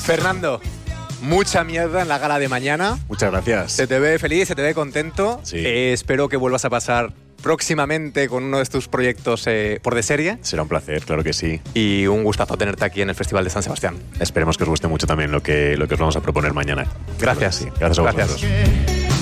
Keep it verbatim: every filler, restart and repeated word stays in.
Fernando, mucha mierda en la gala de mañana. Muchas gracias. Se te ve feliz, se te ve contento. Sí. Eh, espero que vuelvas a pasar próximamente con uno de tus proyectos eh, por de serie. Será un placer, claro que sí. Y un gustazo tenerte aquí en el Festival de San Sebastián. Esperemos que os guste mucho también lo que, lo que os vamos a proponer mañana. Gracias. Sí. Gracias a vosotros. Gracias.